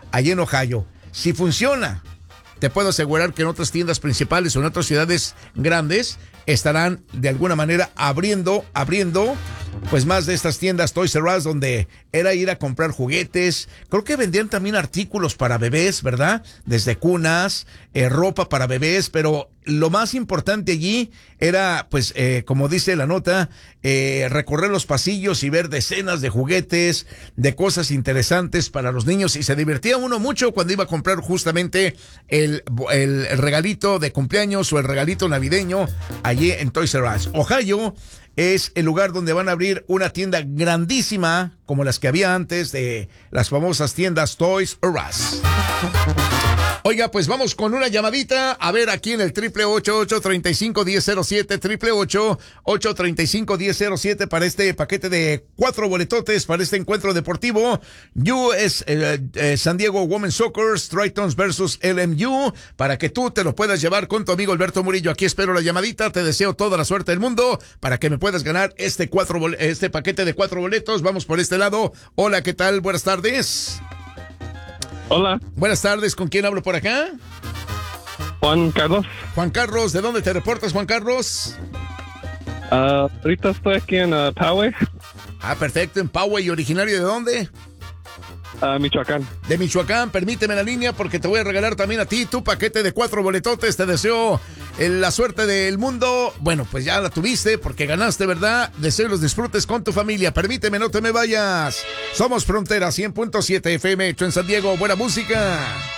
allí en Ohio. Si funciona, te puedo asegurar que en otras tiendas principales o en otras ciudades grandes estarán de alguna manera abriendo pues más de estas tiendas Toys R Us, donde era ir a comprar juguetes. Creo que vendían también artículos para bebés, ¿verdad? Desde cunas, ropa para bebés, pero lo más importante allí era, pues, como dice la nota, recorrer los pasillos y ver decenas de juguetes, de cosas interesantes para los niños, y se divertía uno mucho cuando iba a comprar justamente el regalito de cumpleaños o el regalito navideño allí en Toys R Us. Ohio es el lugar donde van a abrir una tienda grandísima, como las que había antes de las famosas tiendas Toys R Us. Oiga, pues vamos con una llamadita, a ver aquí en el 888-835-1007, 888-835-1007 para este paquete de 4 boletotes para este encuentro deportivo. US San Diego Women's Soccer, Tritons versus LMU, para que tú te lo puedas llevar con tu amigo Alberto Murillo. Aquí espero la llamadita, te deseo toda la suerte del mundo para que me puedas ganar este paquete de 4 boletos. Vamos por este lado. Hola, ¿qué tal? Buenas tardes. Hola. Buenas tardes, ¿con quién hablo por acá? Juan Carlos. Juan Carlos, ¿de dónde te reportas, Juan Carlos? Ahorita estoy aquí en Poway. Perfecto, en Poway. ¿Y originario de dónde? Michoacán. De Michoacán, permíteme la línea porque te voy a regalar también a ti tu paquete de 4 boletotes. Te deseo la suerte del mundo. Bueno, pues ya la tuviste porque ganaste, ¿verdad? Deseo los disfrutes con tu familia. Permíteme, no te me vayas. Somos Frontera 100.7 FM, hecho en San Diego. Buena música.